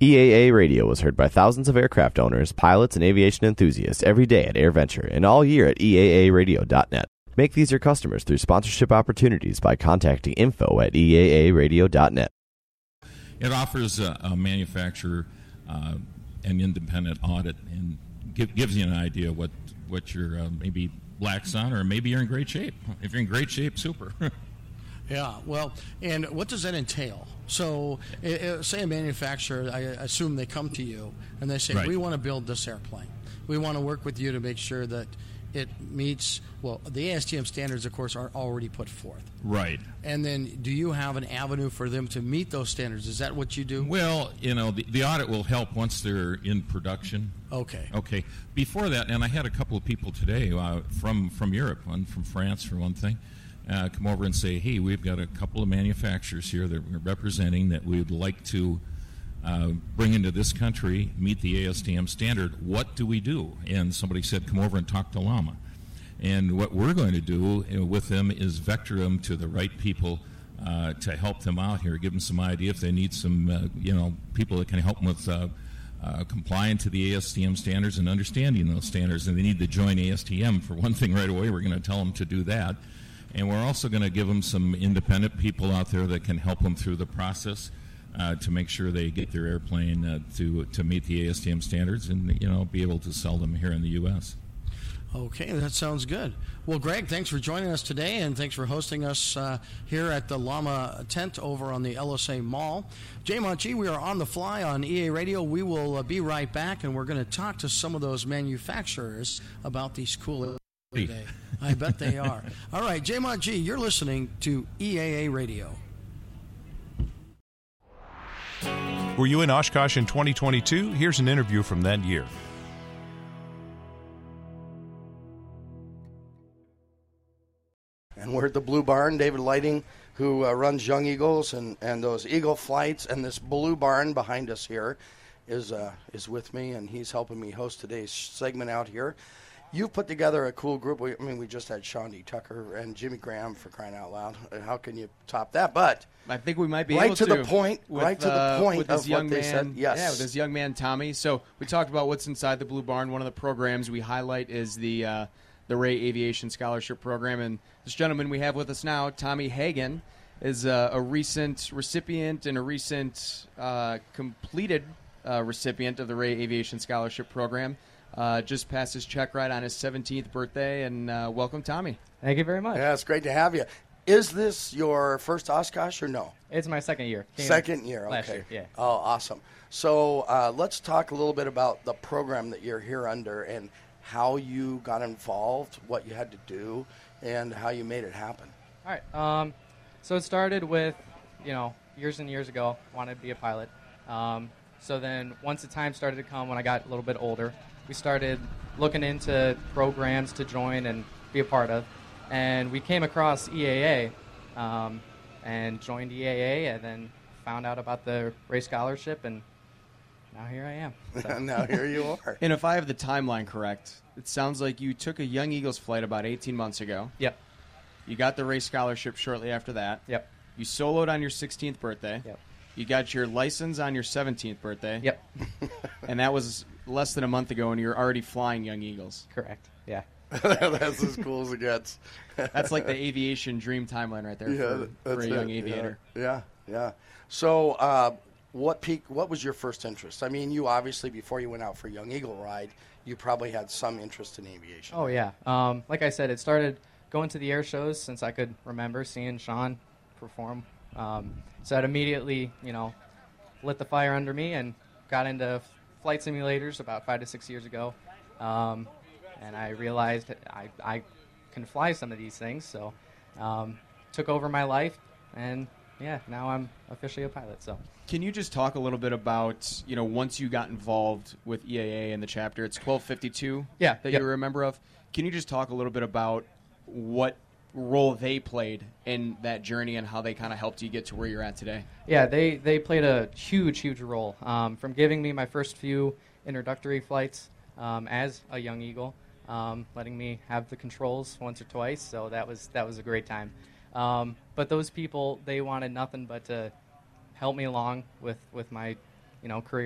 EAA Radio was heard by thousands of aircraft owners, pilots, and aviation enthusiasts every day at AirVenture and all year at EAAradio.net. Make these your customers through sponsorship opportunities by contacting info@EAAradio.net. It offers a manufacturer an independent audit and gives you an idea what you're maybe lax on, or maybe you're in great shape. If you're in great shape, super. Yeah, well, and what does that entail? So, say a manufacturer, I assume they come to you and they say, Right. We want to build this airplane. We want to work with you to make sure that it meets, well, the ASTM standards, of course, are already put forth. Right. And then do you have an avenue for them to meet those standards? Is that what you do? Well, the audit will help once they're in production. Okay. Okay. Before that, and I had a couple of people today from Europe, one from France for one thing, come over and say, hey, we've got a couple of manufacturers here that we're representing that we'd like to bring into this country, meet the ASTM standard. What do we do? And somebody said, come over and talk to Llama. And what we're going to do with them is vector them to the right people to help them out here, give them some idea if they need some, people that can help them with complying to the ASTM standards and understanding those standards. And they need to join ASTM for one thing right away. We're going to tell them to do that. And we're also going to give them some independent people out there that can help them through the process to make sure they get their airplane to meet the ASTM standards and, be able to sell them here in the U.S. Okay, that sounds good. Well, Greg, thanks for joining us today, and thanks for hosting us here at the Llama tent over on the LSA Mall. Jay Montgomery, we are on the fly on EA Radio. We will be right back, and we're going to talk to some of those manufacturers about these cool today. I bet they are. All right, Jay Montgomery, you're listening to EAA Radio. Were you in Oshkosh in 2022? Here's an interview from that year. And we're at the Blue Barn. David Lighting, who runs Young Eagles and those Eagle flights, and this Blue Barn behind us here is with me, and he's helping me host today's segment out here. You've put together a cool group. We just had Sean D. Tucker and Jimmy Graham, for crying out loud. How can you top that? But I think we might be right able to to. The point, with, right to the point with of this young what they man, said. Yes. Yeah, with this young man, Tommy. So we talked about what's inside the Blue Barn. One of the programs we highlight is the Ray Aviation Scholarship Program. And this gentleman we have with us now, Tommy Hagen, is a recent recipient and a recent completed recipient of the Ray Aviation Scholarship Program. Just passed his check ride on his 17th birthday, and welcome, Tommy. Thank you very much. Yeah, it's great to have you. Is this your first Oshkosh or no? It's my second year. Second year, last okay. year, yeah. Oh, awesome. So let's talk a little bit about the program that you're here under and how you got involved, what you had to do, and how you made it happen. All right. So it started with, years and years ago, wanted to be a pilot. So then once the time started to come when I got a little bit older, we started looking into programs to join and be a part of. And we came across EAA and joined EAA and then found out about the Ray Scholarship, and now here I am. So. Now here you are. And if I have the timeline correct, it sounds like you took a Young Eagles flight about 18 months ago. Yep. You got the Ray Scholarship shortly after that. Yep. You soloed on your 16th birthday. Yep. You got your license on your 17th birthday. Yep. And that was less than a month ago, and you're already flying Young Eagles. Correct. Yeah. That's as cool as it gets. That's like the aviation dream timeline right there for a young aviator. Yeah. So what was your first interest? I mean, you obviously, before you went out for Young Eagle ride, you probably had some interest in aviation. Oh, yeah. Like I said, it started going to the air shows since I could remember seeing Sean perform. So that immediately, lit the fire under me and got into flight simulators about 5 to 6 years ago. And I realized I can fly some of these things, so took over my life, and now I'm officially a pilot. So, can you just talk a little bit about once you got involved with EAA in the chapter? It's 1252 that you're a member of. Can you just talk a little bit about what role they played in that journey and how they kind of helped you get to where you're at today? Yeah, they played a huge role from giving me my first few introductory flights as a Young Eagle, letting me have the controls once or twice. So that was a great time. But those people, they wanted nothing but to help me along with my career